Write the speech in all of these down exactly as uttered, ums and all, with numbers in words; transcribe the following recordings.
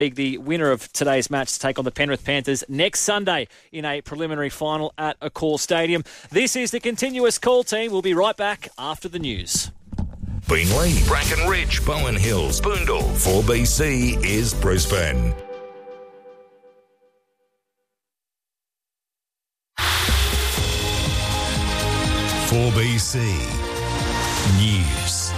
The winner of today's match to take on the Penrith Panthers next Sunday in a preliminary final at Accor Stadium. This is the Continuous Call team. We'll be right back after the news. Beenleigh, Bracken Ridge, Bowen Hills, Boondall. four B C is Brisbane. four B C News.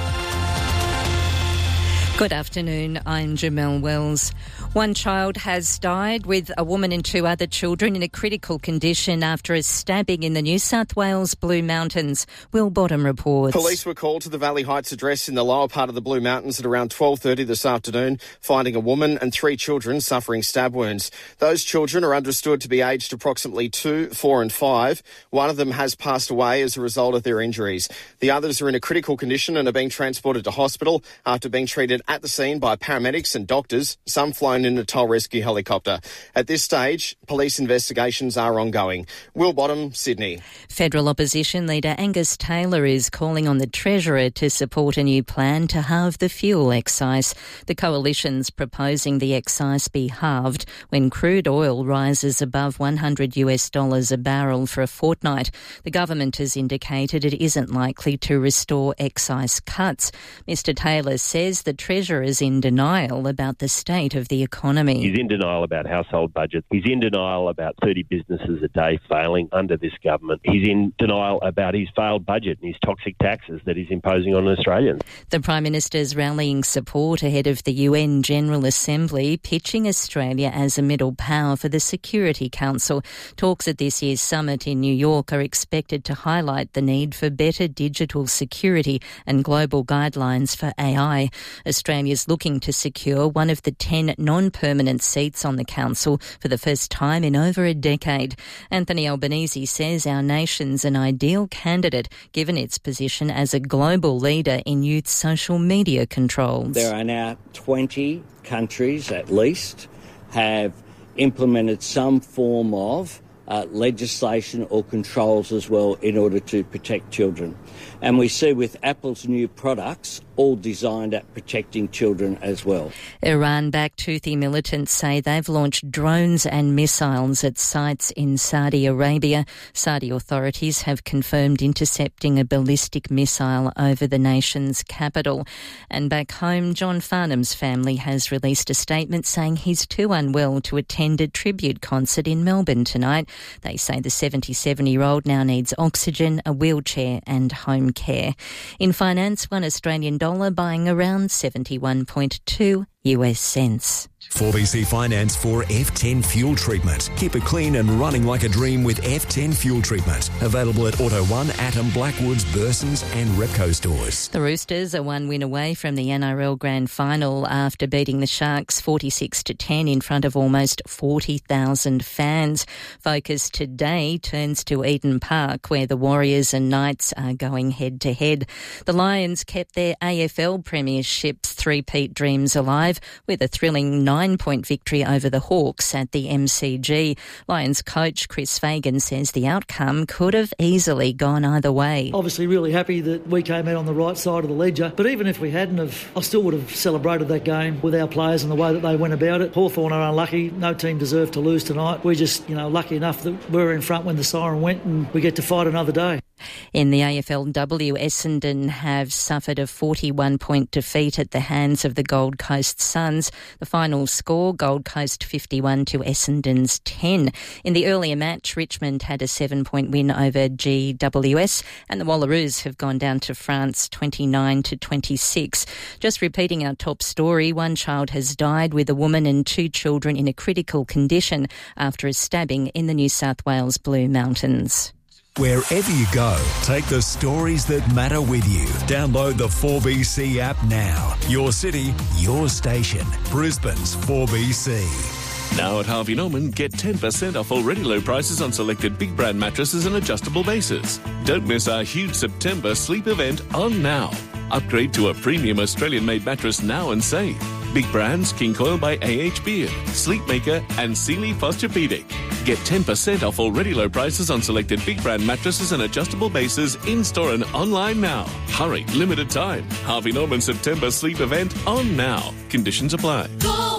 Good afternoon, I'm Jamelle Wells. One child has died, with a woman and two other children in a critical condition after a stabbing in the New South Wales Blue Mountains. Will Bottom reports. Police were called to the Valley Heights address in the lower part of the Blue Mountains at around twelve thirty this afternoon, finding a woman and three children suffering stab wounds. Those children are understood to be aged approximately two, four and five. One of them has passed away as a result of their injuries. The others are in a critical condition and are being transported to hospital after being treated at the scene by paramedics and doctors, some flown in a toll rescue helicopter. At this stage, police investigations are ongoing. Will Bottom, Sydney. Federal opposition leader Angus Taylor is calling on the Treasurer to support a new plan to halve the fuel excise. The coalition's proposing the excise be halved when crude oil rises above one hundred US dollars a barrel for a fortnight. The government has indicated it isn't likely to restore excise cuts. Mister Taylor says the Treasurer is in denial about the state of the economy. He's in denial about household budgets. He's in denial about thirty businesses a day failing under this government. He's in denial about his failed budget and his toxic taxes that he's imposing on Australians. The Prime Minister's rallying support ahead of the U N General Assembly, pitching Australia as a middle power for the Security Council. Talks at this year's summit in New York are expected to highlight the need for better digital security and global guidelines for A I. Australia is looking to secure one of the ten non-permanent seats on the council for the first time in over a decade. Anthony Albanese says our nation's an ideal candidate given its position as a global leader in youth social media controls. There are now twenty countries at least have implemented some form of uh, legislation or controls as well in order to protect children. And we see with Apple's new products all designed at protecting children as well. Iran-backed Houthi militants say they've launched drones and missiles at sites in Saudi Arabia. Saudi authorities have confirmed intercepting a ballistic missile over the nation's capital. And back home, John Farnham's family has released a statement saying he's too unwell to attend a tribute concert in Melbourne tonight. They say the seventy-seven-year-old now needs oxygen, a wheelchair and home care. In finance, one Australian dollar buying around seventy-one point two US cents. four B C Finance for F ten Fuel Treatment. Keep it clean and running like a dream with F ten Fuel Treatment. Available at Auto one, Atom, Blackwoods, Bursons and Repco stores. The Roosters are one win away from the N R L Grand Final after beating the Sharks forty-six to ten in front of almost forty thousand fans. Focus today turns to Eden Park, where the Warriors and Knights are going head-to-head. The Lions kept their A F L Premiership's three-peat dreams alive with a thrilling nine-point victory over the Hawks at the M C G. Lions coach Chris Fagan says the outcome could have easily gone either way. Obviously really happy that we came out on the right side of the ledger, but even if we hadn't have, I still would have celebrated that game with our players and the way that they went about it. Hawthorn are unlucky. No team deserved to lose tonight. We're just, you know, lucky enough that we were in front when the siren went and we get to fight another day. In the A F L W, Essendon have suffered a forty-one point defeat at the hands of the Gold Coast Suns. The final score, Gold Coast fifty-one to Essendon's ten. In the earlier match, Richmond had a seven-point win over G W S, and the Wallaroos have gone down to France twenty-nine to twenty-six. Just repeating our top story, one child has died with a woman and two children in a critical condition after a stabbing in the New South Wales Blue Mountains. Wherever you go, take the stories that matter with you. Download the four B C app now. Your city, your station. Brisbane's four B C. Now at Harvey Norman, get ten percent off already low prices on selected big brand mattresses and adjustable bases. Don't miss our huge September sleep event on now. Upgrade to a premium Australian-made mattress now and save. Big brands King Coil by A H Beard, Sleepmaker and Sealy Posturepedic. Get ten percent off already low prices on selected big brand mattresses and adjustable bases in-store and online now. Hurry, limited time. Harvey Norman September sleep event on now. Conditions apply. Go!